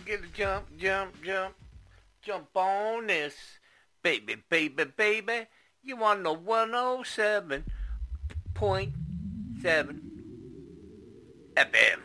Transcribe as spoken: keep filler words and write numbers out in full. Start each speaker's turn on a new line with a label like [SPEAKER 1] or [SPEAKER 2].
[SPEAKER 1] get a jump, jump, jump, jump on this. Baby, baby, baby, you want the one oh seven point seven F M.